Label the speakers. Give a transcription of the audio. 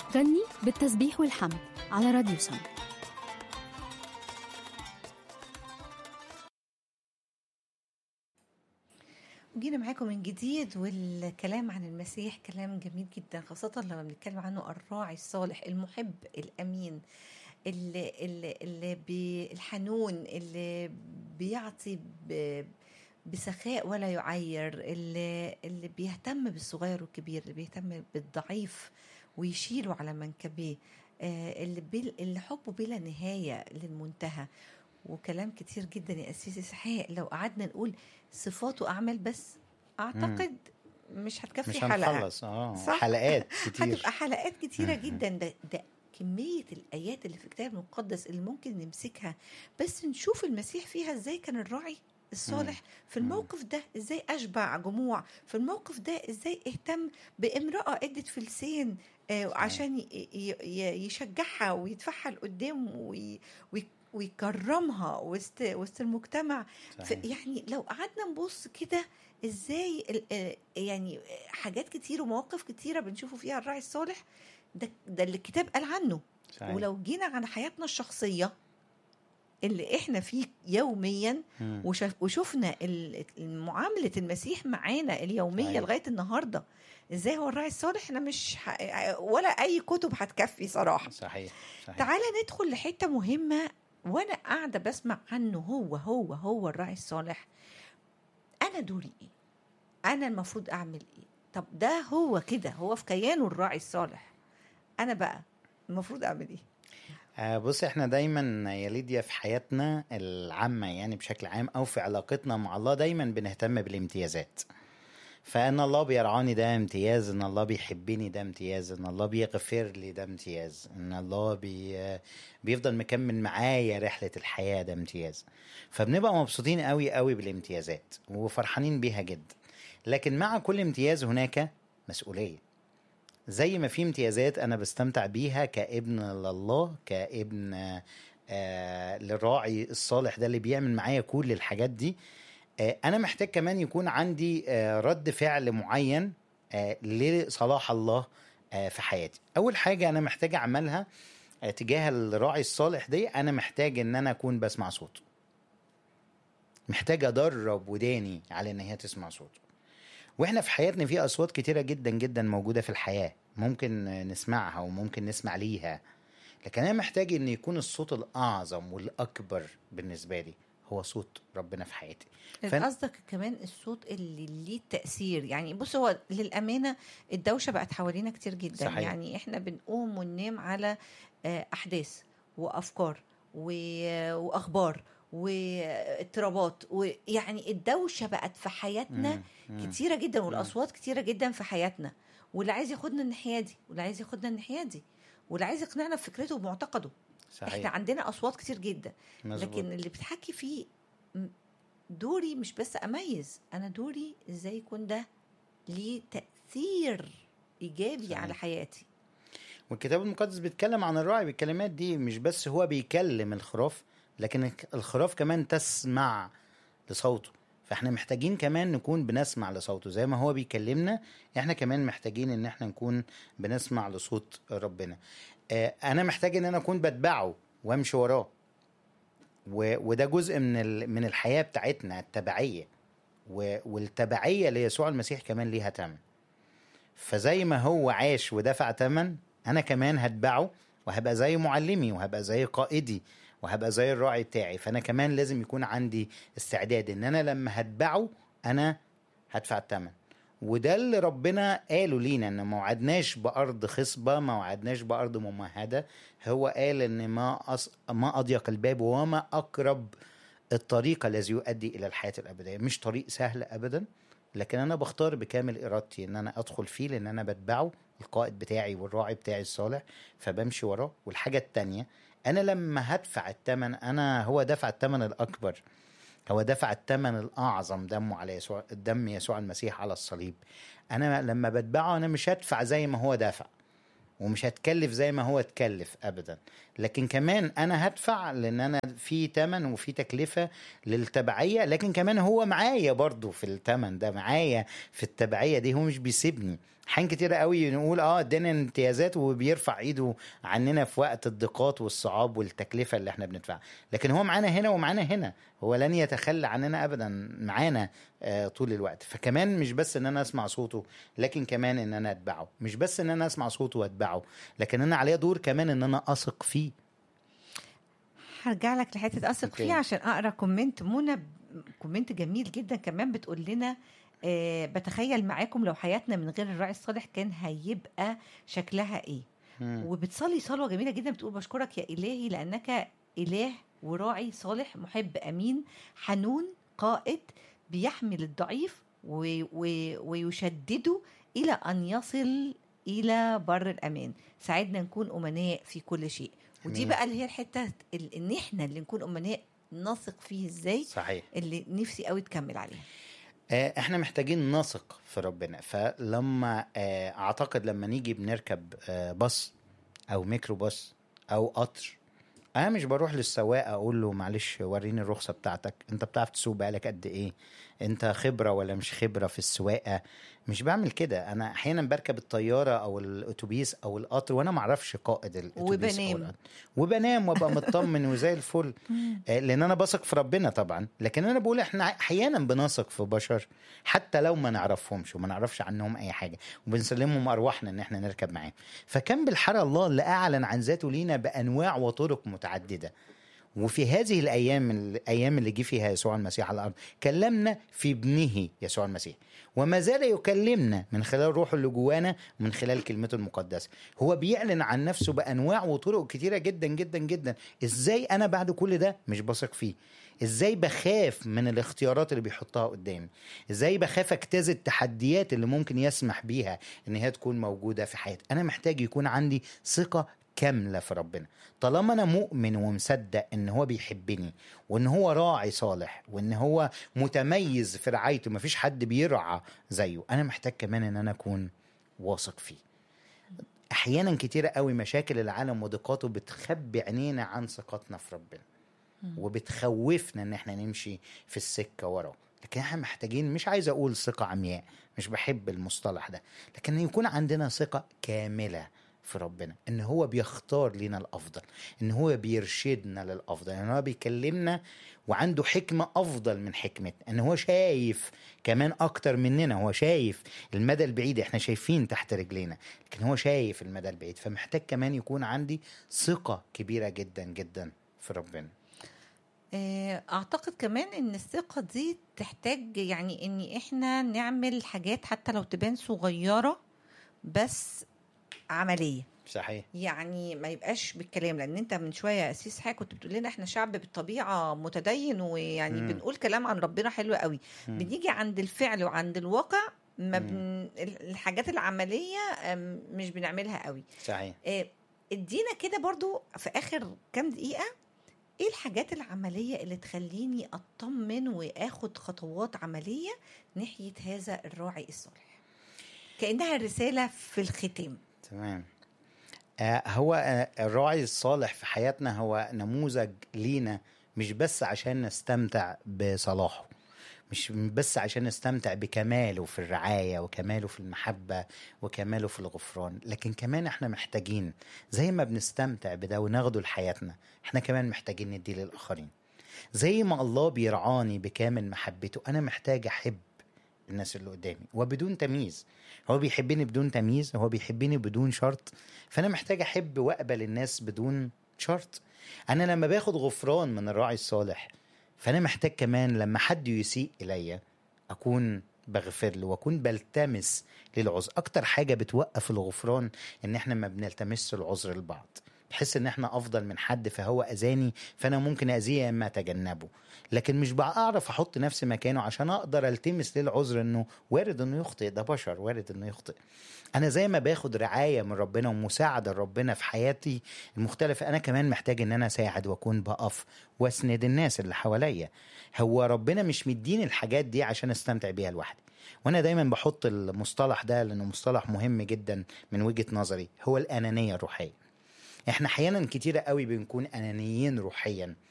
Speaker 1: غني بالتسبيح والحمد على راديو سم.
Speaker 2: وجينا معاكم من جديد، والكلام عن المسيح كلام جميل جدا، خاصة لما بنتكلم عنه الراعي الصالح المحب الأمين الحنون اللي بيعطي بسخاء ولا يعير، اللي بيهتم بالصغير والكبير، اللي بيهتم بالضعيف ويشيله على منكبيه، اللي حبه بلا نهاية للمنتهى. وكلام كتير جدا يا أسيس إسحاق، لو قعدنا نقول صفات وأعمال بس أعتقد مش هتكفي
Speaker 3: مش
Speaker 2: حلقة.
Speaker 3: هنخلص حلقات كتير،
Speaker 2: هتبقى حلقات كتيرة جدا. ده كمية الآيات اللي في الكتاب المقدس اللي ممكن نمسكها بس نشوف المسيح فيها ازاي كان الراعي الصالح في الموقف ده، ازاي أشبع جموع في الموقف ده، ازاي اهتم بامرأة ادت فلسين عشان يشجعها ويدفعها لقدام ويكرمها وسط المجتمع. يعني لو قعدنا نبص كده ازاي يعني حاجات كتير ومواقف كتيرة بنشوفه فيها الراعي الصالح، ده اللي الكتاب قال عنه. صحيح. ولو جينا عن حياتنا الشخصية اللي احنا فيه يوميا وشفنا معاملة المسيح معانا اليومية. صحيح. لغاية النهاردة ازاي هو الراعي الصالح، احنا مش ولا اي كتب هتكفي صراحة.
Speaker 3: صحيح.
Speaker 2: تعالى ندخل لحتة مهمة وانا قاعدة بسمع عنه. هو الراعي الصالح. انا دوري ايه؟ انا المفروض اعمل ايه؟ طب ده هو كده، هو في كيانه الراعي الصالح، انا بقى المفروض اعمل ايه؟
Speaker 3: بص، احنا دايما يا ليديا في حياتنا العامة يعني بشكل عام او في علاقتنا مع الله دايما بنهتم بالامتيازات. فان الله بيرعاني ده امتياز، ان الله بيحبني ده امتياز، ان الله بيغفر لي ده امتياز، ان الله بيفضل مكمل معايا رحلة الحياة ده امتياز. فبنبقى مبسوطين قوي قوي بالامتيازات وفرحانين بيها جدا. لكن مع كل امتياز هناك مسؤولية. زي ما في امتيازات انا بستمتع بيها كابن لله، كابن للراعي الصالح ده اللي بيعمل معايا كل الحاجات دي، انا محتاج كمان يكون عندي رد فعل معين لصلاح الله في حياتي. اول حاجة انا محتاج اعملها تجاه الراعي الصالح دي، انا محتاج ان انا اكون بسمع صوته. محتاج ادرب وداني على ان هي تسمع صوته. واحنا في حياتنا في اصوات كتيرة جدا جدا موجودة في الحياة، ممكن نسمعها وممكن نسمع ليها، لكن انا محتاج ان يكون الصوت الاعظم والاكبر بالنسبة لي هو صوت ربنا في حياتي.
Speaker 2: قصدك كمان الصوت اللي ليه تأثير. يعني بص، هو للأمانة الدوشة بقت حوالينا كتير جدا. صحيح. يعني احنا بنقوم وننام على أحداث وأفكار وأخبار واضطرابات، ويعني الدوشة بقت في حياتنا كتيرة جدا، والأصوات كتيرة جدا في حياتنا، واللي عايز ياخدنا الناحية دي واللي عايز ياخدنا الناحية دي واللي عايز يقنعنا بفكرته ومعتقده. صحيح. احنا عندنا أصوات كتير جدا. مزبوط. لكن اللي بتحكي فيه دوري مش بس أميز، أنا دوري إزاي يكون ده ليه تأثير إيجابي. صحيح. على حياتي.
Speaker 3: والكتاب المقدس بيتكلم عن الراعي بالكلمات دي، مش بس هو بيكلم الخراف، لكن الخراف كمان تسمع لصوته. فاحنا محتاجين كمان نكون بنسمع لصوته زي ما هو بيكلمنا. احنا كمان محتاجين ان احنا نكون بنسمع لصوت ربنا. انا محتاج ان انا اكون بتبعه وامشي وراه، وده جزء من الحياة بتاعتنا، التبعية. والتبعية ليسوع المسيح كمان ليها تمن. فزي ما هو عاش ودفع تمن، انا كمان هتبعه وهبقى زي معلمي وهبقى زي قائدي وهبقى زي الراعي بتاعي. فانا كمان لازم يكون عندي استعداد ان انا لما هتبعه انا هدفع التمن. وده اللي ربنا قاله لينا، ان ما وعدناش بأرض خصبة، ما وعدناش بأرض ممهدة. هو قال ان ما أضيق الباب وما أقرب الطريق الذي يؤدي إلى الحياة الأبدية. مش طريق سهل أبدا، لكن أنا بختار بكامل إرادتي ان أنا أدخل فيه، لأن أنا بتبعه، القائد بتاعي والراعي بتاعي الصالح، فبمشي وراه. والحاجة التانية، أنا لما هدفع التمن، هو دفع التمن الأكبر، هو دفع الثمن الأعظم، دمه على يسوع، دم يسوع المسيح على الصليب. أنا لما بتبعه أنا مش هدفع زي ما هو دافع، ومش هتكلف زي ما هو اتكلف أبدا، لكن كمان أنا هدفع لأن أنا في ثمن وفي تكلفة للتبعية. لكن كمان هو معايا برضو في الثمن ده، معايا في التبعية دي، هو مش بيسيبني، حين كتير قوي نقول ادينا امتيازات وبيرفع ايده عننا في وقت الضيقات والصعاب والتكلفة اللي احنا بندفعها، لكن هو معانا هنا ومعانا هنا، هو لن يتخلى عننا ابدا، معانا طول الوقت. فكمان مش بس ان انا اسمع صوته، لكن كمان ان انا اتبعه. مش بس ان انا اسمع صوته واتبعه، لكن انا عليا دور كمان ان انا اثق فيه.
Speaker 2: هرجع لك لحته اثق فيه عشان اقرا كومنت منى، كومنت جميل جدا كمان بتقول لنا بتخيل معاكم لو حياتنا من غير الراعي الصالح كان هيبقى شكلها ايه. وبتصلي صلوه جميله جدا، بتقول بشكرك يا الهي لانك اله وراعي صالح محب امين حنون قائد بيحمل الضعيف ويشدده الى ان يصل الى بر الامان. ساعدنا نكون امناء في كل شيء. ودي بقى اللي هي الحته ان احنا اللي نكون امناء نثق فيه ازاي.
Speaker 3: صحيح.
Speaker 2: اللي نفسي قوي تكمل عليها.
Speaker 3: احنا محتاجين نثق في ربنا. فلما اعتقد لما نيجي بنركب باص او ميكروباص او قطر، انا مش بروح للسواق اقول له معلش وريني الرخصة بتاعتك، انت بتعرف تسوق بقالك قد ايه، انت خبرة ولا مش خبرة في السواقة. مش بعمل كده. انا احيانا بركب الطيارة او الاتوبيس او القطر وانا معرفش قائد الاتوبيس وبنام وابقى مطمن وزي الفل، لان انا بثق في ربنا طبعا. لكن انا بقول احنا احيانا بنثق في بشر حتى لو ما نعرفهمش وما نعرفش عنهم اي حاجة، وبنسلمهم ارواحنا ان احنا نركب معاهم. فكان بالحرى الله اللي اعلن عن ذاته لينا بانواع وطرق متعددة. وفي هذه الأيام اللي جه فيها يسوع المسيح على الأرض كلمنا في ابنه يسوع المسيح، وما زال يكلمنا من خلال روحه اللي جوانا ومن خلال كلمته المقدسة. هو بيعلن عن نفسه بأنواع وطرق كتيرة جدا جدا جدا. إزاي أنا بعد كل ده مش بثق فيه؟ إزاي بخاف من الاختيارات اللي بيحطها قدامي؟ إزاي بخاف اجتاز التحديات اللي ممكن يسمح بيها إن هي تكون موجودة في حياتي؟ أنا محتاج يكون عندي ثقة كاملة في ربنا. طالما أنا مؤمن ومصدق إن هو بيحبني وإن هو راعي صالح وإن هو متميز في رعايته، مفيش حد بيرعى زيه، أنا محتاج كمان إن أنا أكون واثق فيه. أحيانا كتيرة قوي مشاكل العالم وضيقاته بتخبي عينينا عن ثقتنا في ربنا وبتخوفنا إن احنا نمشي في السكة وراه. لكن احنا محتاجين، مش عايز أقول ثقة عمياء، مش بحب المصطلح ده، لكن يكون عندنا ثقة كاملة في ربنا، ان هو بيختار لنا الافضل، ان هو بيرشدنا للافضل، ان هو بيكلمنا وعنده حكمة افضل من حكمتنا، ان هو شايف كمان اكتر مننا، هو شايف المدى البعيد، احنا شايفين تحت رجلينا لكن هو شايف المدى البعيد. فمحتاج كمان يكون عندي ثقة كبيرة جدا جدا في ربنا.
Speaker 2: اعتقد كمان ان الثقة دي تحتاج يعني ان احنا نعمل حاجات حتى لو تبان صغيرة بس عملية.
Speaker 3: صحيح.
Speaker 2: يعني ما يبقاش بالكلام، لان انت من شويه يا اسيس حاجه كنت بتقول لنا احنا شعب بالطبيعه متدين ويعني بنقول كلام عن ربنا حلو قوي، بنيجي عند الفعل وعند الواقع ما الحاجات العمليه مش بنعملها قوي.
Speaker 3: صحيح.
Speaker 2: ادينا كده برضو في اخر كام دقيقه ايه الحاجات العمليه اللي تخليني اطمن واخد خطوات عمليه ناحيه هذا الراعي الصالح، كانها الرساله في الختام.
Speaker 3: تمام. هو الراعي الصالح في حياتنا هو نموذج لينا، مش بس عشان نستمتع بصلاحه، مش بس عشان نستمتع بكماله في الرعاية وكماله في المحبة وكماله في الغفران، لكن كمان احنا محتاجين زي ما بنستمتع بده وناخده لحياتنا، احنا كمان محتاجين نديه للآخرين. زي ما الله بيرعاني بكامل محبته، أنا محتاج أحب الناس اللي قدامي وبدون تمييز. هو بيحبني بدون تمييز، هو بيحبني بدون شرط، فأنا محتاج أحب وأقبل الناس بدون شرط. أنا لما باخد غفران من الراعي الصالح، فأنا محتاج كمان لما حد يسيء إلي أكون بغفر له وأكون بلتمس للعذر. أكتر حاجة بتوقف الغفران إن إحنا ما بنلتمس العذر لبعض، بحس إن إحنا أفضل من حد فهو أذاني فأنا ممكن أذيه أما أتجنبه، لكن مش بعرف أحط نفسي مكانه عشان أقدر ألتمس للعذر إنه وارد إنه يخطئ، ده بشر وارد إنه يخطئ. أنا زي ما باخد رعاية من ربنا ومساعدة ربنا في حياتي المختلفة، أنا كمان محتاج إن أنا أساعد وأكون بقف وأسند الناس اللي حواليا. هو ربنا مش مديني الحاجات دي عشان أستمتع بيها لوحدي، وأنا دايما بحط المصطلح ده لأنه مصطلح مهم جدا من وجهة نظري، هو الأنانية الروحية. احنا احيانا كتيرة قوي بنكون أنانيين روحيا،